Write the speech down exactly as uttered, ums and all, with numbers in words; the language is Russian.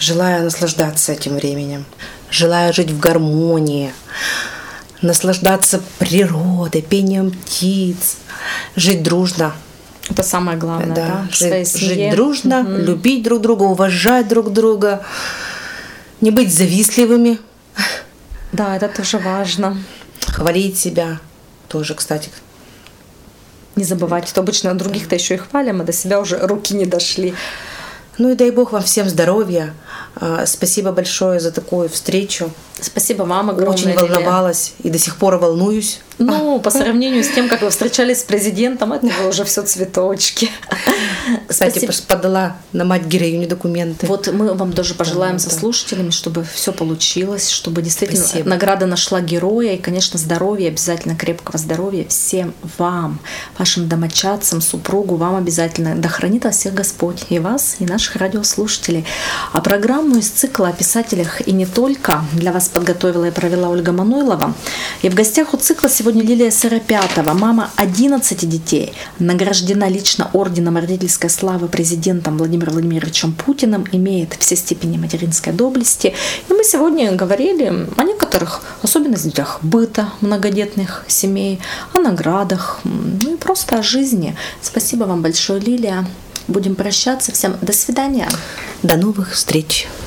желаю наслаждаться этим временем, желаю жить в гармонии, наслаждаться природой, пением птиц, жить дружно. Это самое главное, да? Да, В своей жить, семье. жить дружно, Угу. любить друг друга, уважать друг друга, не быть завистливыми. Да, это тоже важно. Хвалить себя тоже, кстати. Не забывать, что обычно других-то еще и хвалим, а до себя уже руки не дошли. Ну и дай Бог вам всем здоровья. Спасибо большое за такую встречу. Спасибо вам огромное. Очень волновалась и до сих пор волнуюсь. Ну, по сравнению с тем, как вы встречались с президентом, это уже все цветочки. Кстати, Спасибо. подала на мать-героиню документы. Вот мы вам тоже пожелаем да, со да. слушателями, чтобы все получилось, чтобы действительно Спасибо. награда нашла героя, и, конечно, здоровья, обязательно крепкого здоровья всем вам, вашим домочадцам, супругу, вам обязательно. Да хранит вас всех Господь, и вас, и наших радиослушателей. А программу из цикла о писателях и не только для вас подготовила и провела Ольга Мануйлова. И в гостях у цикла сегодня Лилия Сыропятова, мама одиннадцати детей, награждена лично орденом родительской славы президентом Владимиром Владимировичем Путиным, имеет все степени материнской доблести. И мы сегодня говорили о некоторых особенностях быта многодетных семей, о наградах, ну и просто о жизни. Спасибо вам большое, Лилия. Будем прощаться. Всем до свидания. До новых встреч.